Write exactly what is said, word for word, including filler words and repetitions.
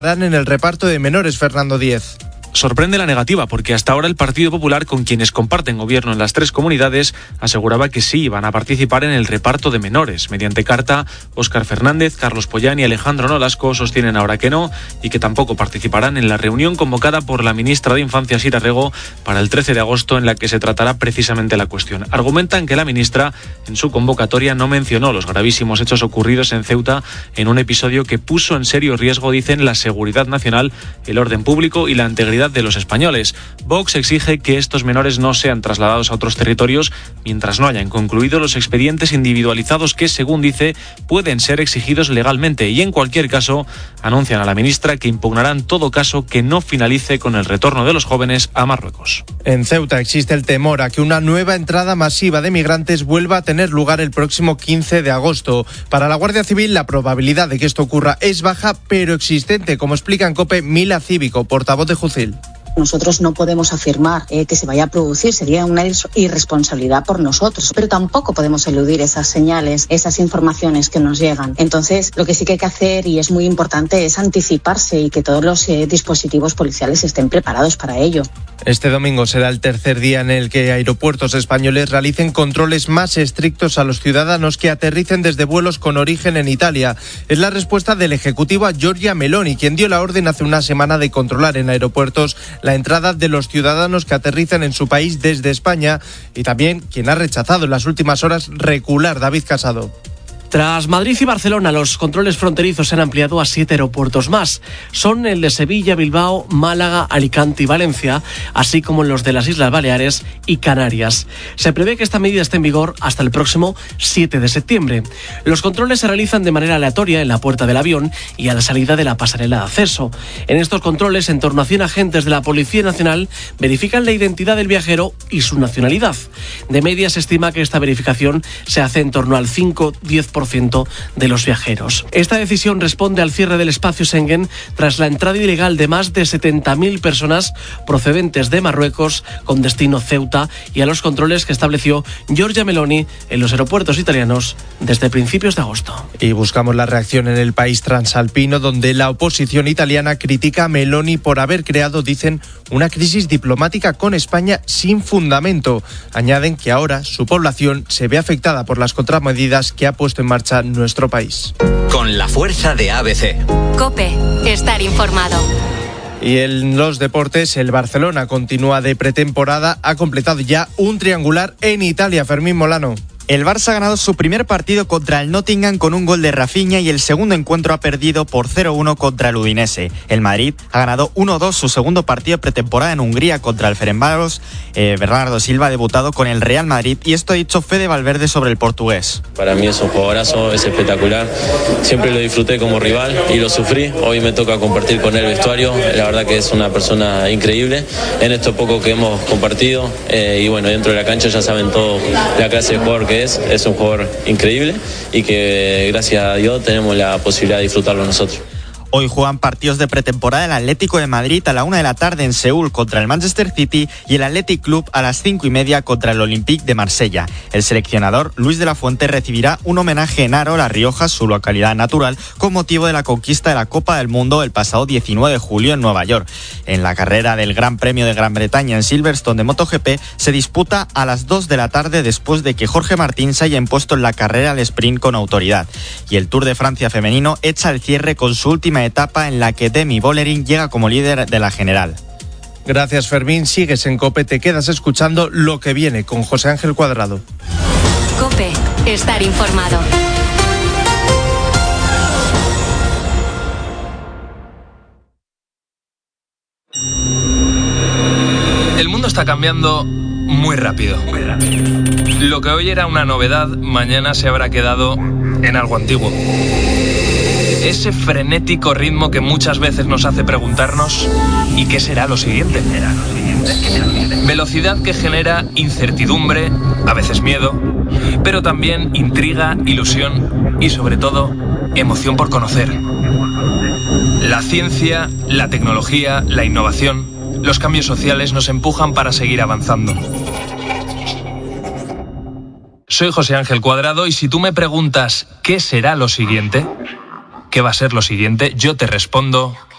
dan en el reparto de menores, Fernando Díez. Sorprende la negativa, porque hasta ahora el Partido Popular, con quienes comparten gobierno en las tres comunidades, aseguraba que sí iban a participar en el reparto de menores. Mediante carta, Óscar Fernández, Carlos Pollán y Alejandro Nolasco sostienen ahora que no y que tampoco participarán en la reunión convocada por la ministra de Infancia, Sira Rego, para el trece de agosto, en la que se tratará precisamente la cuestión. Argumentan que la ministra, en su convocatoria, no mencionó los gravísimos hechos ocurridos en Ceuta en un episodio que puso en serio riesgo, dicen, la seguridad nacional, el orden público y la integridad de los españoles. Vox exige que estos menores no sean trasladados a otros territorios mientras no hayan concluido los expedientes individualizados que, según dice, pueden ser exigidos legalmente, y en cualquier caso anuncian a la ministra que impugnarán todo caso que no finalice con el retorno de los jóvenes a Marruecos. En Ceuta existe el temor a que una nueva entrada masiva de migrantes vuelva a tener lugar el próximo quince de agosto. Para la Guardia Civil, la probabilidad de que esto ocurra es baja, pero existente, como explica en COPE Mila Cívico, portavoz de Jucil. Nosotros no podemos afirmar eh, que se vaya a producir, sería una irresponsabilidad por nosotros, pero tampoco podemos eludir esas señales, esas informaciones que nos llegan. Entonces, lo que sí que hay que hacer, y es muy importante, es anticiparse y que todos los eh, dispositivos policiales estén preparados para ello. Este domingo será el tercer día en el que aeropuertos españoles realicen controles más estrictos a los ciudadanos que aterricen desde vuelos con origen en Italia. Es la respuesta del Ejecutivo a Giorgia Meloni, quien dio la orden hace una semana de controlar en aeropuertos la entrada de los ciudadanos que aterrizan en su país desde España, y también quien ha rechazado en las últimas horas recular. David Casado. Tras Madrid y Barcelona, los controles fronterizos se han ampliado a siete aeropuertos más. Son el de Sevilla, Bilbao, Málaga, Alicante y Valencia, así como los de las Islas Baleares y Canarias. Se prevé que esta medida esté en vigor hasta el próximo siete de septiembre. Los controles se realizan de manera aleatoria en la puerta del avión y a la salida de la pasarela de acceso. En estos controles, en torno a cien agentes de la Policía Nacional verifican la identidad del viajero y su nacionalidad. De media, se estima que esta verificación se hace en torno al cinco a diez por ciento de los viajeros. Esta decisión responde al cierre del espacio Schengen tras la entrada ilegal de más de setenta mil personas procedentes de Marruecos con destino Ceuta y a los controles que estableció Giorgia Meloni en los aeropuertos italianos desde principios de agosto. Y buscamos la reacción en el país transalpino, donde la oposición italiana critica a Meloni por haber creado, dicen, una crisis diplomática con España sin fundamento. Añaden que ahora su población se ve afectada por las contramedidas que ha puesto en marcha nuestro país. Con la fuerza de A B C. COPE, estar informado. Y en los deportes, el Barcelona continúa de pretemporada, ha completado ya un triangular en Italia. Fermín Molano. El Barça ha ganado su primer partido contra el Nottingham con un gol de Rafinha y el segundo encuentro ha perdido por cero uno contra el Udinese. El Madrid ha ganado uno dos su segundo partido de pretemporada en Hungría contra el Ferencváros. Eh, Bernardo Silva ha debutado con el Real Madrid y esto ha dicho Fede Valverde sobre el portugués. Para mí es un jugadorazo, es espectacular. Siempre lo disfruté como rival y lo sufrí. Hoy me toca compartir con él vestuario. La verdad que es una persona increíble en esto poco que hemos compartido. Eh, y bueno, dentro de la cancha ya saben todo la clase de jugador que es. Es un jugador increíble y que gracias a Dios tenemos la posibilidad de disfrutarlo nosotros. Hoy juegan partidos de pretemporada el Atlético de Madrid a la una de la tarde en Seúl contra el Manchester City y el Athletic Club a las cinco y media contra el Olympique de Marsella. El seleccionador Luis de la Fuente recibirá un homenaje en Aro, La Rioja, su localidad natural, con motivo de la conquista de la Copa del Mundo el pasado diecinueve de julio en Nueva York. En la carrera del Gran Premio de Gran Bretaña en Silverstone de MotoGP se disputa a las dos de la tarde después de que Jorge Martín se haya impuesto en la carrera al sprint con autoridad. Y el Tour de Francia femenino echa el cierre con su última etapa en la que Demi Vollering llega como líder de la general. Gracias, Fermín. Sigues en COPE, te quedas escuchando lo que viene con José Ángel Cuadrado. COPE, estar informado. El mundo está cambiando muy rápido. Muy rápido. Lo que hoy era una novedad, mañana se habrá quedado en algo antiguo. Ese frenético ritmo que muchas veces nos hace preguntarnos ¿y qué será lo siguiente? Velocidad que genera incertidumbre, a veces miedo, pero también intriga, ilusión y sobre todo emoción por conocer. La ciencia, la tecnología, la innovación, los cambios sociales nos empujan para seguir avanzando. Soy José Ángel Cuadrado y si tú me preguntas ¿qué será lo siguiente? ¿Qué va a ser lo siguiente? Yo te respondo